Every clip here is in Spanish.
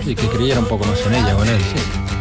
Sí, que creyera un poco más en ella o en él, sí.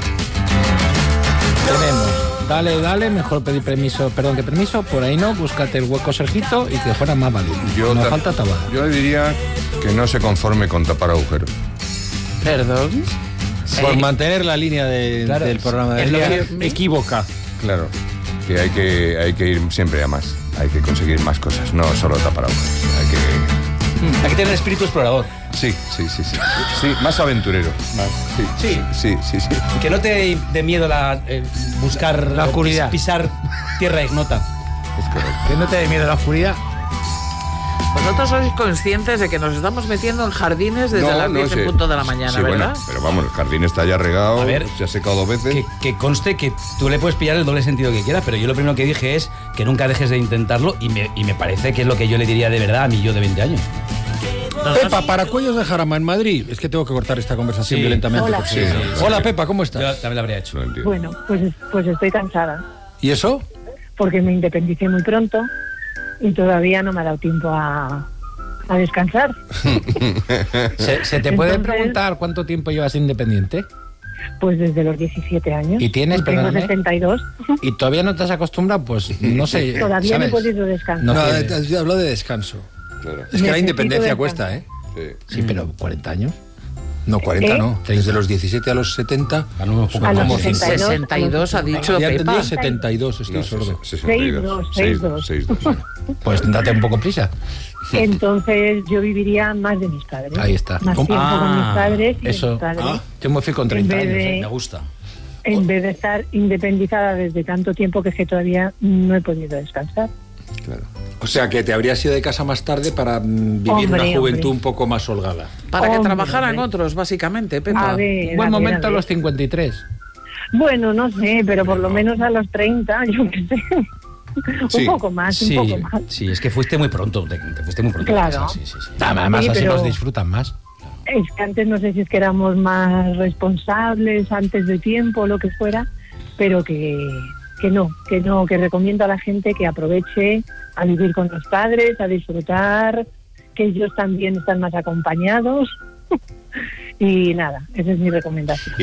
Tenemos, dale, mejor pedir permiso, perdón, que permiso, por ahí no, búscate el hueco, Sergito, y que fuera más válido. No falta tapada. Yo le diría que no se conforme con tapar agujeros. ¿Perdón? Por mantener la línea del programa de día, equívoca. Claro, que hay que ir siempre a más. Hay que conseguir más cosas, no solo tapar agujeros. Hay que tener espíritu explorador. Sí, más aventurero. Sí. Que no te dé miedo buscar la oscuridad. Pisar tierra ignota. Es correcto. Que no te dé miedo la oscuridad. Vosotros sois conscientes de que nos estamos metiendo en jardines desde las 10 en punto de la mañana, sí, ¿verdad? Bueno, pero vamos, el jardín está ya regado, A ver, se ha secado 2 veces. Que conste que tú le puedes pillar el doble sentido que quieras, pero yo lo primero que dije es que nunca dejes de intentarlo y me parece que es lo que yo le diría de verdad a mi yo de 20 años. Pepa, para Cuellos de Jarama en Madrid. Es que tengo que cortar esta conversación violentamente. Hola. Sí. Hola, Pepa, ¿cómo estás? Yo también lo habría hecho. No entiendo. Bueno, pues estoy cansada, ¿Y eso? porque me independicé muy pronto y todavía no me ha dado tiempo a descansar. ¿Se te puede Entonces- preguntar cuánto tiempo llevas independiente? Pues desde los 17 años. ¿Y tienes, Tengo perdóname? 62. ¿Y todavía no te has acostumbrado? Pues no sé. Todavía ¿sabes? no he podido descansar. No No, quiere. yo hablo de descanso. Claro. Es que la Necesito independencia descansar. cuesta, ¿eh? Sí. Sí, pero 40 años. No, 40 ¿Eh? no. Desde los 17 a los 70. A lo mejor A los como 62. 62 ha dicho Ya Pepa. entendido 72, estoy No, sordo. 62. 62. Pues date un poco prisa. Entonces yo viviría más de mis padres. Ahí está. Más tiempo con mis padres y eso. de mis padres. Yo me fui con 30 En vez años. de- me gusta. En vez de estar independizada desde tanto tiempo que es que todavía no he podido descansar. Claro. O sea, que te habrías ido de casa más tarde para vivir una Hombre, juventud hombre. un poco más holgada. Para que Hombre, trabajaran hombre. otros, básicamente, Pepa. A ver, Buen a ver, momento a a ver. los 53. Bueno, no sé, pero por lo menos a los 30, yo qué sé. Sí. Un poco más, Sí, un poco más. sí, es que fuiste muy pronto. Te fuiste muy pronto. Claro. Sí. Además, Sí, así pero- los disfrutan más. Es que antes no sé si es que éramos más responsables antes de tiempo, lo que fuera, pero que recomiendo a la gente que aproveche a vivir con los padres, a disfrutar, que ellos también están más acompañados. Y nada, esa es mi recomendación.